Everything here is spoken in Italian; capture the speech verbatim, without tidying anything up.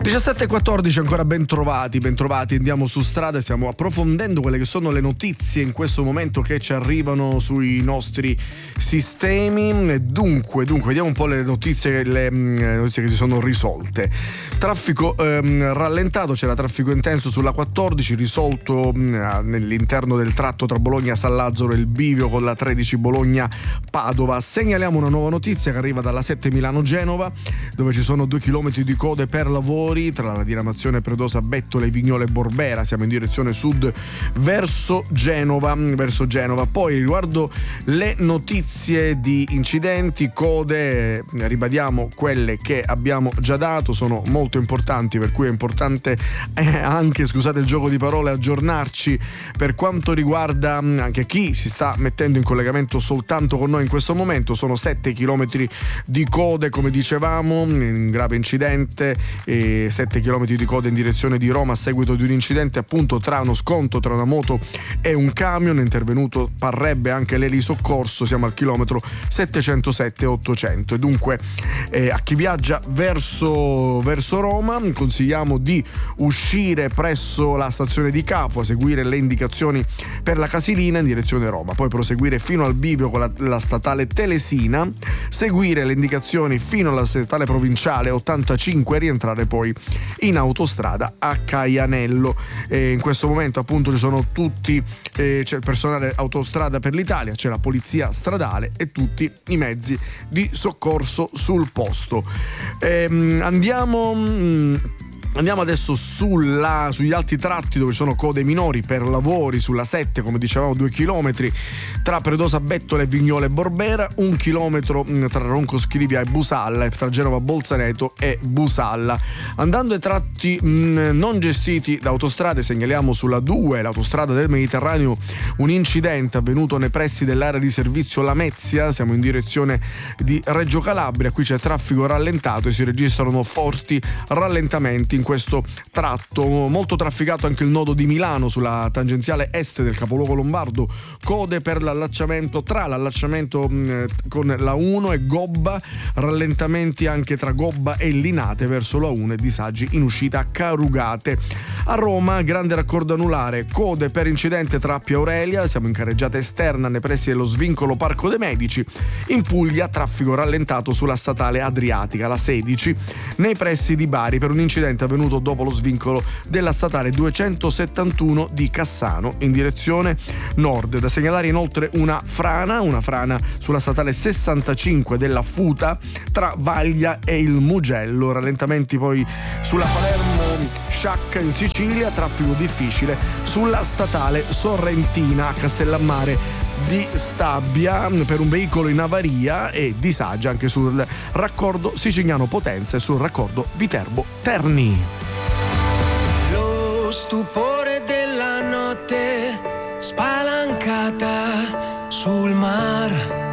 diciassette e quattordici, ancora ben trovati, ben trovati, andiamo su strada, stiamo approfondendo quelle che sono le notizie in questo momento che ci arrivano sui nostri sistemi. Dunque, dunque, vediamo un po' le notizie, le, le notizie che si sono risolte. Traffico ehm, rallentato, c'era traffico intenso sulla quattordici, risolto mh, nell'interno del tratto tra Bologna-San Lazzaro e il bivio con la tredici Bologna-Padova. Segnaliamo una nuova notizia che arriva dalla sette Milano-Genova, dove ci sono due chilometri di code per lavori tra la diramazione Predosa Bettola e Vignole Borbera. Siamo in direzione sud verso Genova, verso Genova. Poi riguardo le notizie di incidenti, code, ribadiamo quelle che abbiamo già dato, sono molto importanti, per cui è importante eh, anche, scusate il gioco di parole, aggiornarci per quanto riguarda anche chi si sta mettendo in collegamento soltanto con noi in questo momento. Sono sette chilometri di code, come dicevamo, un grave incidente, e sette chilometri di coda in direzione di Roma a seguito di un incidente appunto tra uno scontro tra una moto e un camion. Intervenuto parrebbe anche l'eli soccorso, siamo al chilometro settecentosette ottocento. E dunque eh, a chi viaggia verso, verso Roma consigliamo di uscire presso la stazione di Capua, seguire le indicazioni per la Casilina in direzione Roma, poi proseguire fino al bivio con la, la statale Telesina, seguire le indicazioni fino alla statale provinciale ottantacinque e rientrare poi in autostrada a Caianello. E in questo momento appunto ci sono tutti, eh, c'è il personale autostrada per l'Italia, c'è la polizia stradale e tutti i mezzi di soccorso sul posto. Ehm, andiamo mh, Andiamo adesso sulla, sugli altri tratti dove ci sono code minori per lavori. Sulla sette, come dicevamo, due chilometri tra Predosa Bettola e Vignole Borbera, un chilometro tra Ronco Scrivia e Busalla, e tra Genova Bolzaneto e Busalla. Andando ai tratti mh, non gestiti da autostrade, segnaliamo sulla due, l'autostrada del Mediterraneo, un incidente avvenuto nei pressi dell'area di servizio Lamezia. Siamo in direzione di Reggio Calabria, qui c'è traffico rallentato e si registrano forti rallentamenti in questo tratto. Molto trafficato anche il nodo di Milano sulla tangenziale est del capoluogo lombardo, code per l'allacciamento tra l'allacciamento mh, con la uno e Gobba, rallentamenti anche tra Gobba e Linate verso la uno e disagi in uscita a Carugate. A Roma grande raccordo anulare, code per incidente tra Appia Aurelia, siamo in carreggiata esterna nei pressi dello svincolo Parco dei Medici. In Puglia traffico rallentato sulla statale Adriatica, la sedici, nei pressi di Bari per un incidente avvenuto dopo lo svincolo della statale duecentosettantuno di Cassano in direzione nord. Da segnalare inoltre una frana, una frana sulla statale sessantacinque della Futa tra Vaglia e il Mugello. Rallentamenti poi sulla Palermo Sciacca in Sicilia, traffico difficile sulla statale Sorrentina a Castellammare di Stabia per un veicolo in avaria, e disagi anche sul raccordo Sicigliano Potenza e sul raccordo Viterbo Terni. Lo stupore della notte spalancata sul mar,